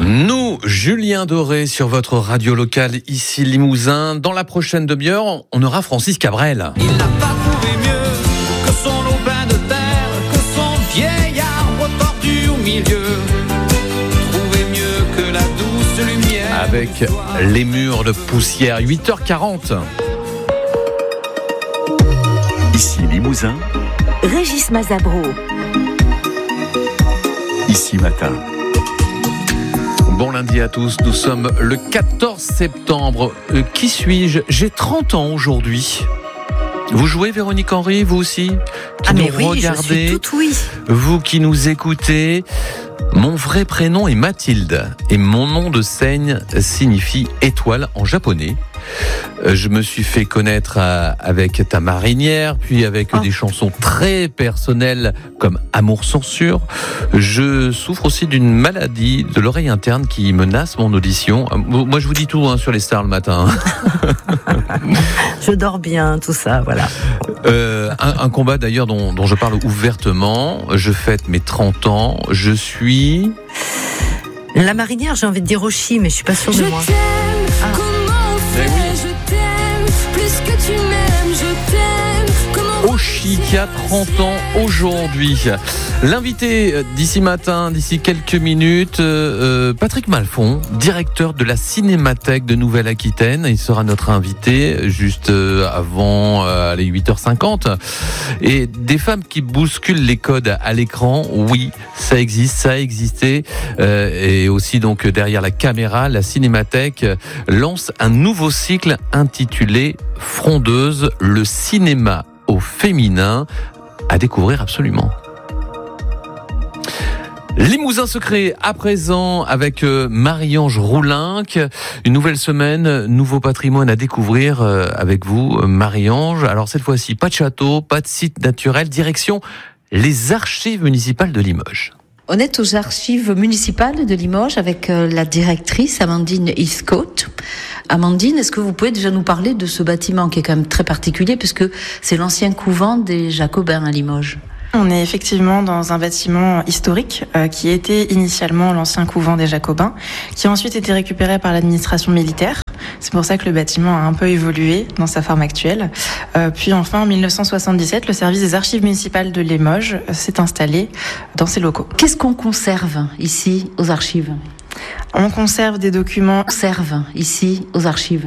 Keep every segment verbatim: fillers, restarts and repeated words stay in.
Nous, Julien Doré sur votre radio locale ici Limousin. Dans la prochaine demi-heure, on aura Francis Cabrel. Il n'a pas trouvé mieux que son lopin de terre, que son vieil arbre tordu au milieu. Trouvé mieux que la douce lumière. Avec les murs de poussière, huit heures quarante. Ici Limousin. Régis Mazabro. Ici Matin. Bon lundi à tous, nous sommes le quatorze septembre. Euh, qui suis-je ? J'ai trente ans aujourd'hui. Vous jouez, Véronique Henry, vous aussi qui Ah mais nous oui, regardez, je suis toute oui. Vous qui nous écoutez. Mon vrai prénom est Mathilde et mon nom de scène signifie étoile en japonais. Je me suis fait connaître avec Ta marinière, puis avec oh. des chansons très personnelles comme Amour censure. Je souffre aussi d'une maladie de l'oreille interne qui menace mon audition. Moi, je vous dis tout hein, sur les stars le matin. Je dors bien, tout ça, voilà. Euh, un, un combat d'ailleurs dont, dont je parle ouvertement. Je fête mes trente ans. Je suis... La marinière, j'ai envie de dire Oshi, mais je suis pas sûre de je moi. T'aime, ah. Comment on fait, oui. Je t'aime, plus que tu m'aimes, je t'aime. Comment Oshi qui a trente ans aujourd'hui. L'invité d'ici matin, d'ici quelques minutes, euh, Patrick Malfon, directeur de la Cinémathèque de Nouvelle-Aquitaine. Il sera notre invité juste avant euh, les huit heures cinquante. Et des femmes qui bousculent les codes à l'écran, oui, ça existe, ça a existé. Euh, et aussi donc derrière la caméra, la Cinémathèque lance un nouveau cycle intitulé Frondeuse, le cinéma au féminin, à découvrir absolument. Limousin secret à présent avec Marie-Ange Roulinck. Une nouvelle semaine, nouveau patrimoine à découvrir avec vous, Marie-Ange. Alors cette fois-ci, pas de château, pas de site naturel, direction les archives municipales de Limoges. On est aux archives municipales de Limoges avec la directrice Amandine Iscote. Amandine, est-ce que vous pouvez déjà nous parler de ce bâtiment qui est quand même très particulier puisque c'est l'ancien couvent des Jacobins à Limoges? On est effectivement dans un bâtiment historique euh, qui était initialement l'ancien couvent des Jacobins, qui a ensuite été récupéré par l'administration militaire. C'est pour ça que le bâtiment a un peu évolué dans sa forme actuelle. Euh, puis enfin, en dix-neuf cent soixante-dix-sept, le service des archives municipales de Limoges euh, s'est installé dans ces locaux. Qu'est-ce qu'on conserve ici aux archives ? On conserve des documents... On conserve ici aux archives.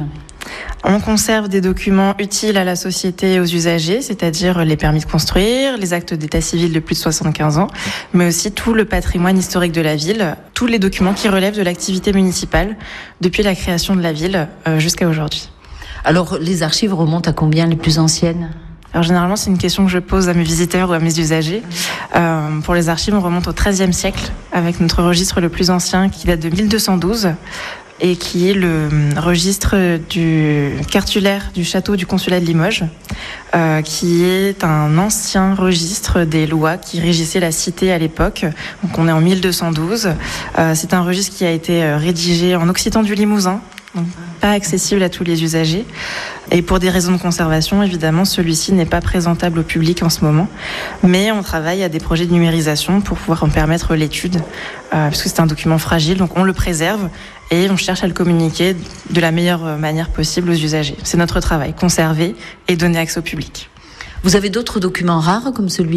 On conserve des documents utiles à la société et aux usagers, c'est-à-dire les permis de construire, les actes d'état civil de plus de soixante-quinze ans, mais aussi tout le patrimoine historique de la ville, tous les documents qui relèvent de l'activité municipale depuis la création de la ville euh, jusqu'à aujourd'hui. Alors, les archives remontent à combien les plus anciennes ? Alors généralement, c'est une question que je pose à mes visiteurs ou à mes usagers. Euh, pour les archives, on remonte au treizième siècle avec notre registre le plus ancien qui date de mille deux cent douze. Et qui est le registre du cartulaire du château du consulat de Limoges, euh, qui est un ancien registre des lois qui régissaient la cité à l'époque. Donc on est en mille deux cent douze. Euh, c'est un registre qui a été rédigé en occitan du Limousin, donc pas accessible à tous les usagers. Et pour des raisons de conservation, évidemment, celui-ci n'est pas présentable au public en ce moment. Mais on travaille à des projets de numérisation pour pouvoir en permettre l'étude, euh, parce que c'est un document fragile, donc on le préserve et on cherche à le communiquer de la meilleure manière possible aux usagers. C'est notre travail, conserver et donner accès au public. Vous avez d'autres documents rares comme celui-là ?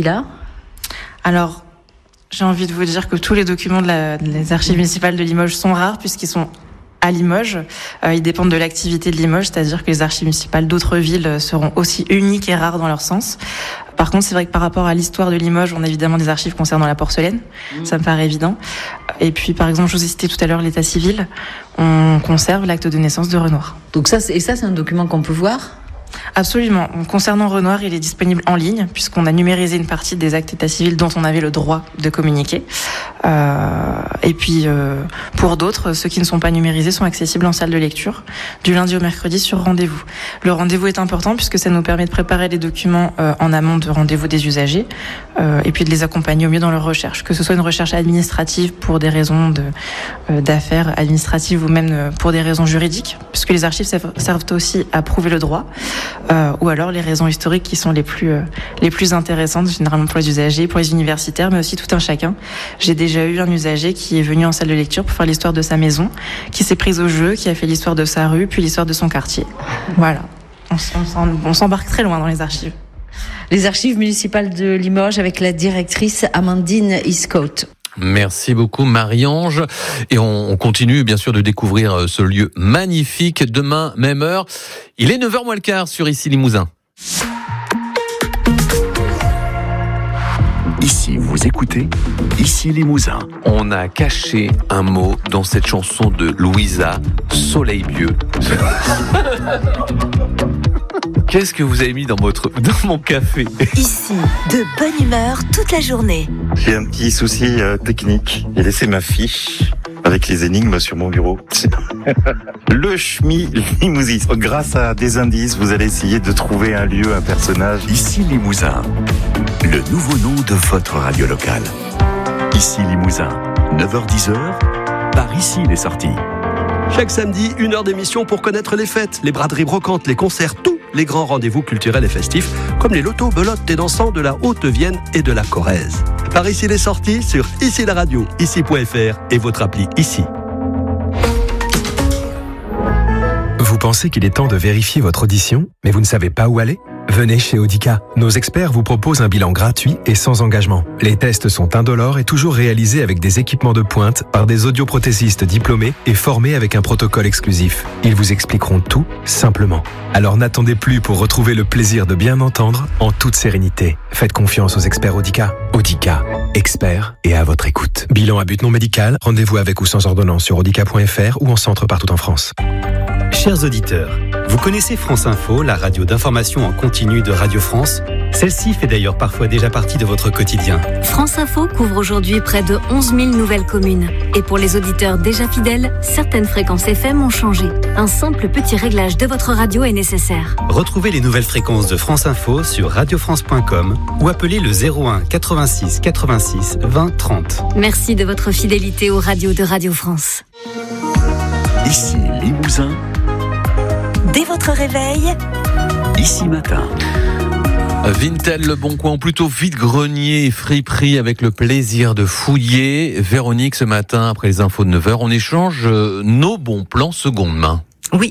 Alors, j'ai envie de vous dire que tous les documents de la, des archives municipales de Limoges sont rares puisqu'ils sont à Limoges. Euh, ils dépendent de l'activité de Limoges, c'est-à-dire que les archives municipales d'autres villes seront aussi uniques et rares dans leur sens. Par contre, c'est vrai que par rapport à l'histoire de Limoges, on a évidemment des archives concernant la porcelaine. Mmh. Ça me paraît évident. Et puis, par exemple, je vous ai cité tout à l'heure l'état civil. On conserve l'acte de naissance de Renoir. Donc ça, c'est, et ça, c'est un document qu'on peut voir ? Absolument. Concernant Renoir, il est disponible en ligne puisqu'on a numérisé une partie des actes d'état civil dont on avait le droit de communiquer. Euh, et puis, euh, pour d'autres, ceux qui ne sont pas numérisés sont accessibles en salle de lecture du lundi au mercredi sur rendez-vous. Le rendez-vous est important puisque ça nous permet de préparer les documents euh, en amont de rendez-vous des usagers euh, et puis de les accompagner au mieux dans leur recherche, que ce soit une recherche administrative pour des raisons de, euh, d'affaires administratives ou même pour des raisons juridiques, puisque les archives servent aussi à prouver le droit. Euh, ou alors les raisons historiques qui sont les plus euh, les plus intéressantes généralement pour les usagers, pour les universitaires, mais aussi tout un chacun. J'ai déjà eu un usager qui qui est venu en salle de lecture pour faire l'histoire de sa maison, qui s'est prise au jeu, qui a fait l'histoire de sa rue, puis l'histoire de son quartier. Voilà, on, on, on s'embarque très loin dans les archives. Les archives municipales de Limoges avec la directrice Amandine Iscote. Merci beaucoup Marie-Ange. Et on continue bien sûr de découvrir ce lieu magnifique. Demain, même heure. Il est neuf heures moins le quart sur Ici Limousin. Ici, vous écoutez Ici Limousin. On a caché un mot dans cette chanson de Louisa, Soleil Vieux. Qu'est-ce que vous avez mis dans votre dans mon café? Ici, de bonne humeur toute la journée. J'ai un petit souci euh, technique. J'ai laissé ma fiche avec les énigmes sur mon bureau. Le Schmi Limousis. Grâce à des indices, vous allez essayer de trouver un lieu, un personnage. Ici Limousin, le nouveau nom de votre radio locale. Ici Limousin, neuf heures dix, par ici les sorties. Chaque samedi, une heure d'émission pour connaître les fêtes, les braderies brocantes, les concerts, tous les grands rendez-vous culturels et festifs, comme les lotos, belotes et dansants de la Haute-Vienne et de la Corrèze. Par ici les sorties sur Ici la radio, ici point f r et votre appli Ici. Vous pensez qu'il est temps de vérifier votre audition, mais vous ne savez pas où aller ? Venez chez Audica. Nos experts vous proposent un bilan gratuit et sans engagement. Les tests sont indolores et toujours réalisés avec des équipements de pointe par des audioprothésistes diplômés et formés avec un protocole exclusif. Ils vous expliqueront tout simplement. Alors n'attendez plus pour retrouver le plaisir de bien entendre en toute sérénité. Faites confiance aux experts Audica. Audica, experts et à votre écoute. Bilan à but non médical, rendez-vous avec ou sans ordonnance sur audica point f r ou en centre partout en France. Chers auditeurs, vous connaissez France Info, la radio d'information en continu de Radio France ? Celle-ci fait d'ailleurs parfois déjà partie de votre quotidien. France Info couvre aujourd'hui près de onze mille nouvelles communes. Et pour les auditeurs déjà fidèles, certaines fréquences F M ont changé. Un simple petit réglage de votre radio est nécessaire. Retrouvez les nouvelles fréquences de France Info sur radio france point com ou appelez le zéro un quatre-vingt-six quatre-vingt-six vingt trente. Merci de votre fidélité aux radios de Radio France. Ici Limousin. Dès votre réveil, Ici Matin. Vinted, Le Bon Coin, plutôt vide-grenier et friperie avec le plaisir de fouiller. Véronique, ce matin, après les infos de neuf heures, on échange nos bons plans seconde main.